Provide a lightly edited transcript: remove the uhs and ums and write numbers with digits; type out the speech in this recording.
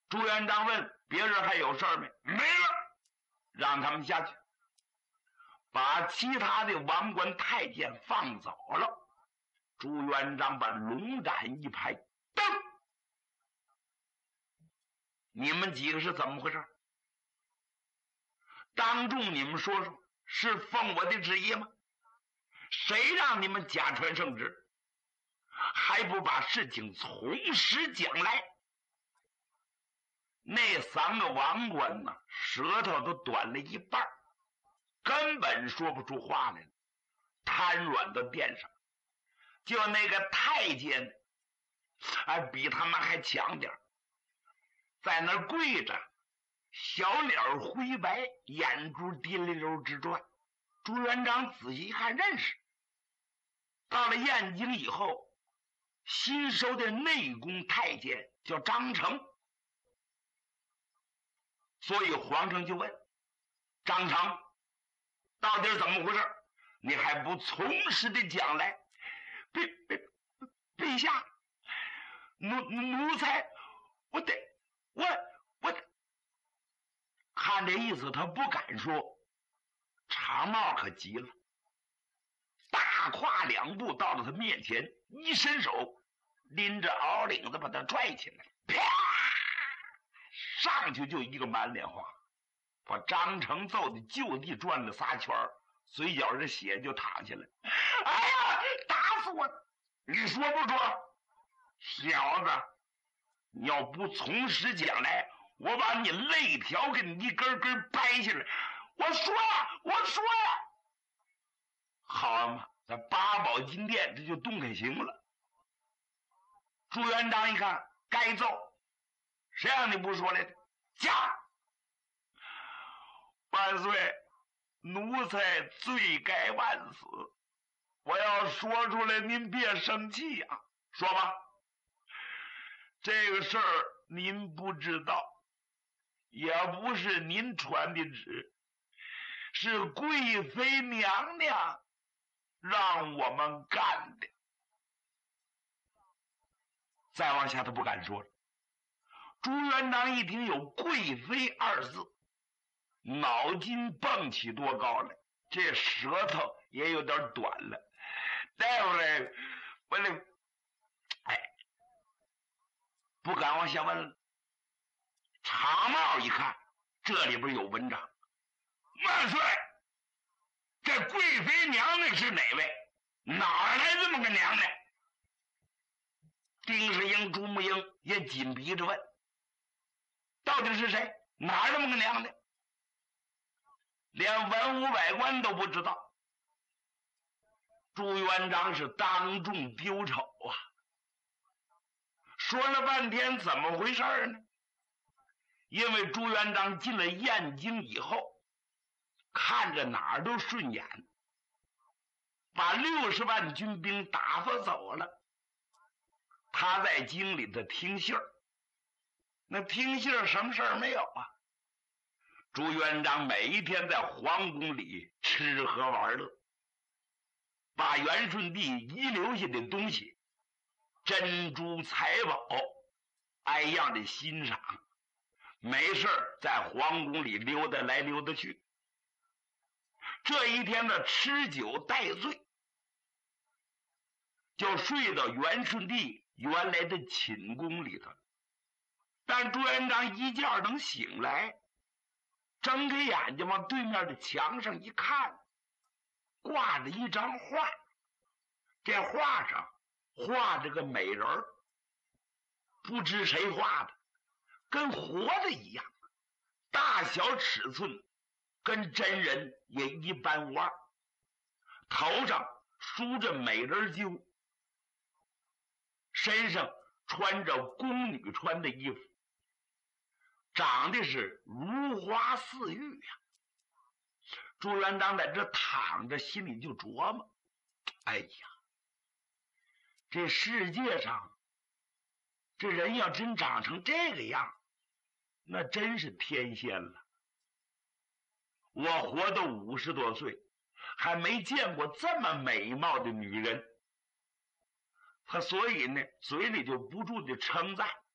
朱元璋问别人还有事儿没？没了，让他们下去，把其他的王官太监放走了。朱元璋把龙胆一拍，噔！你们几个是怎么回事？当众你们说说，是奉我的旨意吗？谁让你们假传圣旨，还不把事情从实讲来？那3个王官呢，舌头都短了一半，根本说不出话来了，瘫软到垫上。就那个太监，比他们还强点，在那儿跪着，小脸灰白，眼珠滴溜溜直转。朱元璋仔细一看，认识。到了燕京以后，新收的内宫太监叫张成，所以皇上就问张成，到底是怎么回事？你还不从实的讲来？陛下，奴才，我看这意思，他不敢说。长帽可急了，大跨2步到了他面前，一伸手拎着袄领子把他拽起来，啪，上去就一个满脸花，把张成揍的就地转了3圈，嘴角的血就淌下来。哎呀，打死我！你说不说？小子，你要不从实讲来，我把你肋条给你一根根掰下来。我说呀，好嘛，在八宝金殿这就动开刑了。朱元璋一看该揍，谁让你不说来的？驾！万岁，奴才罪该万死。我要说出来，您别生气啊。说吧，这个事儿您不知道，也不是您传的旨，是贵妃娘娘让我们干的。再往下他不敢说了。朱元璋一听有贵妃2字，脑筋蹦起多高来，这舌头也有点短了。待会儿不敢往下问了。长帽一看这里边有文章，万岁，这贵妃娘娘是哪位？哪来这么个娘娘？丁世英、朱木英也紧逼着问，到底是谁？哪这么个娘娘？连文武百官都不知道。朱元璋是当众丢丑啊！说了半天怎么回事呢？因为朱元璋进了燕京以后，看着哪儿都顺眼，把60万军兵打发走了。他在京里头听信儿，那听信儿什么事儿没有啊？朱元璋每一天在皇宫里吃喝玩乐，把元顺帝遗留下的东西，珍珠财宝，挨样的欣赏，没事在皇宫里溜达来溜达去。这一天的吃酒待醉，就睡到元顺帝原来的寝宫里头。但朱元璋一觉能醒来，睁开眼睛往对面的墙上一看，挂着一张画，这画上画着个美人儿，不知谁画的，跟活的一样，大小尺寸跟真人也一般无二，头上梳着美人揪，身上穿着宫女穿的衣服，长得是如花似玉呀。朱元璋在这躺着，心里就琢磨，哎呀，这世界上这人要真长成这个样，那真是天仙了。我活到50多岁，还没见过这么美貌的女人。他所以呢，嘴里就不住的称赞，